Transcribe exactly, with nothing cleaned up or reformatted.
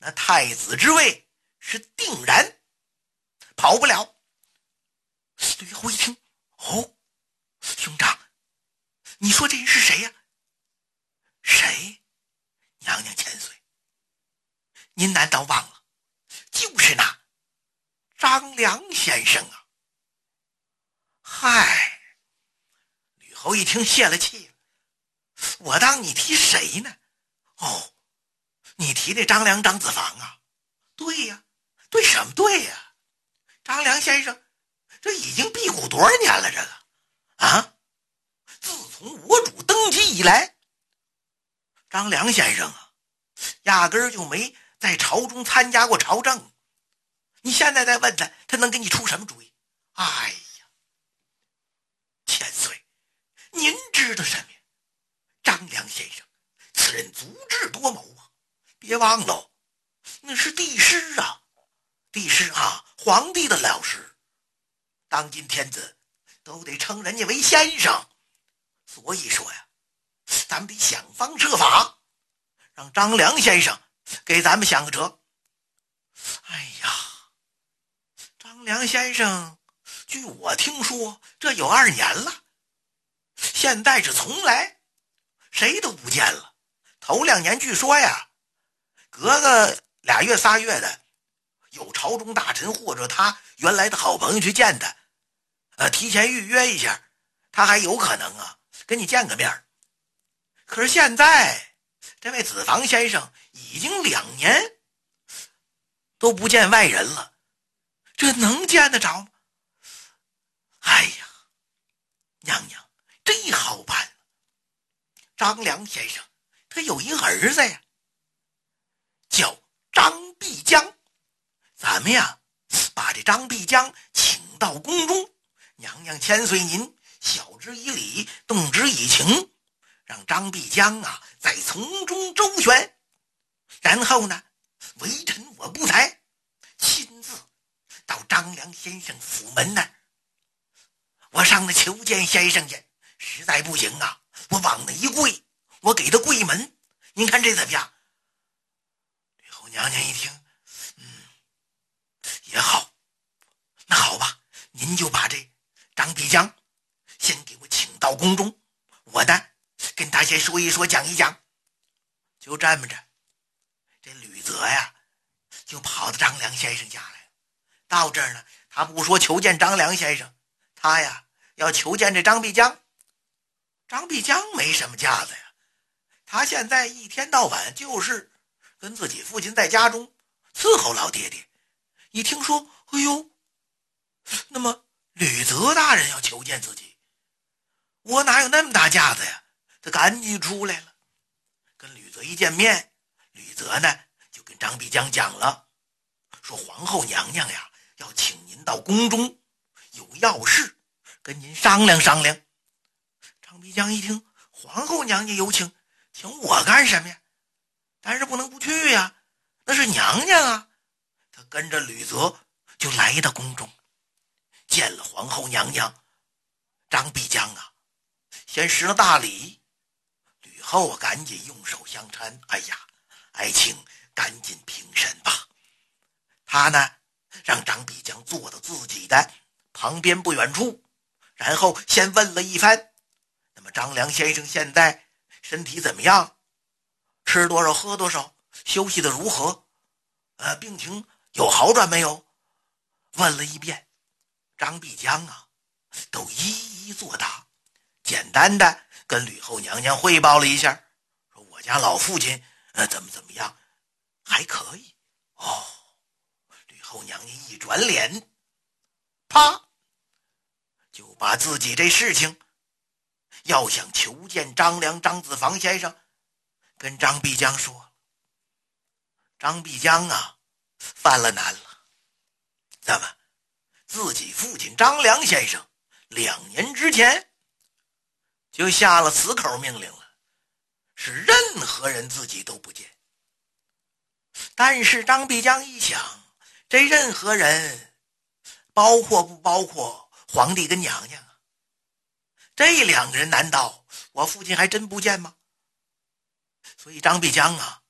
那太子之位是定然，跑不了。吕后一听，哦，兄长，你说这人是谁呀、啊？谁？娘娘千岁，您难道忘了，就是那张良先生啊！嗨，吕后一听泄了气了，我当你提谁呢？哦，你提那张良张子房啊？对呀，对什么对呀？张良先生这已经辟谷多少年了？这个啊，自从我主登基以来，张良先生啊，压根儿就没在朝中参加过朝政。你现在再问他，他能给你出什么主意？哎呀，千岁，您知道什么呀？张良先生此人足智多谋啊，别忘了，那是帝师啊，帝师啊，皇帝的老师，当今天子都得称人家为先生。所以说呀，咱们得想方设法让张良先生给咱们想个辙。哎呀，张良先生据我听说这有二年了，现在是从来谁都不见了。头两年据说呀，隔个俩月仨月的，有朝中大臣或者他原来的好朋友去见他，呃，提前预约一下，他还有可能啊跟你见个面。可是现在这位子房先生已经两年都不见外人了，这能见得着吗？哎呀，娘娘这好办，张良先生他有一儿子呀，叫张必江，咱们呀把这张必江请到宫中，娘娘千岁您晓之以理，动之以情，让张必江啊在从中周旋，然后呢微臣我不才亲自到张良先生府门那儿，我上那求见先生去，实在不行啊，我往那一跪，我给他跪门，您看这怎么样？吕后娘娘一听，嗯，也好，那好吧，您就把这张必江先给我请到宫中，我呢跟他先说一说，讲一讲。就这么着，这吕泽呀就跑到张良先生家来了。到这儿呢，他不说求见张良先生，他呀要求见这张必江。张必江没什么架子呀，他现在一天到晚就是跟自己父亲在家中伺候老爹爹。一听说，哎呦，那么吕泽大人要求见自己，我哪有那么大架子呀？他赶紧出来了，跟吕泽一见面，吕泽呢就跟张必江讲了，说皇后娘娘呀要请您到宫中，有要事跟您商量商量。张必江一听，皇后娘娘有请，请我干什么呀？但是不能不去呀，那是娘娘啊。他跟着吕泽就来到宫中，见了皇后娘娘。张必江啊先施了大礼，吕后啊赶紧用手相搀，哎呀，爱卿赶紧平身吧。他呢让张必江坐到自己的旁边不远处，然后先问了一番，那么张良先生现在身体怎么样？吃多少喝多少？休息的如何？呃，病情有好转没有？问了一遍，张必江啊都一一作答，简单的跟吕后娘娘汇报了一下，说我家老父亲呃怎么怎么样，还可以。哦，吕后娘娘一转脸，啪就把自己这事情要想求见张良张子房先生跟张必江说。张必江啊犯了难了，怎么自己父亲张良先生两年之前就下了死口命令了，是任何人自己都不见。但是张必江一想，这任何人包括不包括皇帝跟娘娘啊？这两个人难道我父亲还真不见吗？所以张必江啊